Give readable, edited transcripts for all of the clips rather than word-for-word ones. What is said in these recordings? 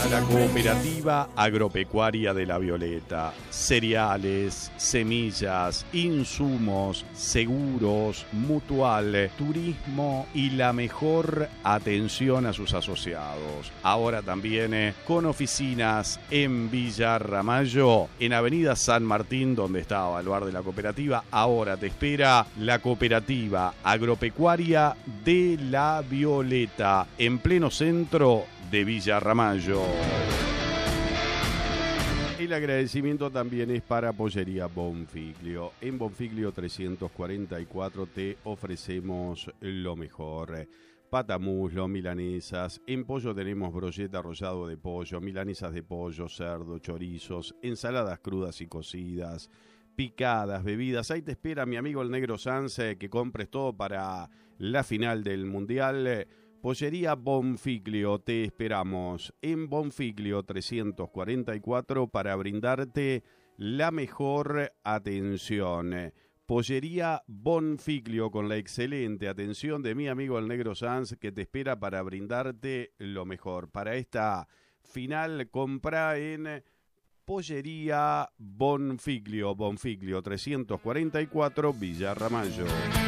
La Cooperativa Agropecuaria de La Violeta. Cereales, semillas, insumos, seguros, mutual, turismo y la mejor atención a sus asociados. Ahora también con oficinas en Villa Ramallo, en Avenida San Martín, donde estaba el bar de la cooperativa. Ahora te espera la Cooperativa Agropecuaria de La Violeta, en pleno centro de Villa Ramallo. El agradecimiento también es para Pollería Bonfiglio. En Bonfiglio 344 te ofrecemos lo mejor. Patamuslo, milanesas. En pollo tenemos brocheta arrollado de pollo, milanesas de pollo, cerdo, chorizos, ensaladas crudas y cocidas, picadas, bebidas. Ahí te espera mi amigo el Negro Sanz, que compres todo para la final del Mundial. Pollería Bonfiglio, te esperamos en Bonfiglio 344 para brindarte la mejor atención. Pollería Bonfiglio, con la excelente atención de mi amigo el Negro Sanz, que te espera para brindarte lo mejor. Para esta final, compra en Pollería Bonfiglio, Bonfiglio 344, Villa Ramallo.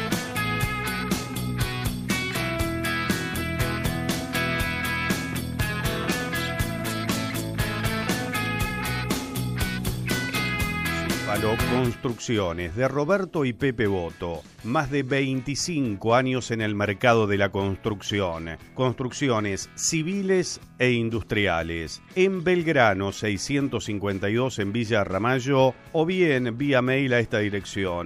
Construcciones, de Roberto y Pepe Boto. Más de 25 años en el mercado de la construcción. Construcciones civiles e industriales. En Belgrano 652 en Villa Ramallo, o bien vía mail a esta dirección: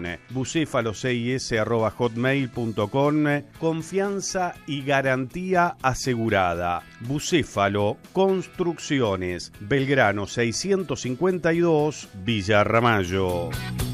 bucéfalo6s@hotmail.com. Confianza y garantía asegurada. Bucéfalo Construcciones, Belgrano 652, Villa Ramallo.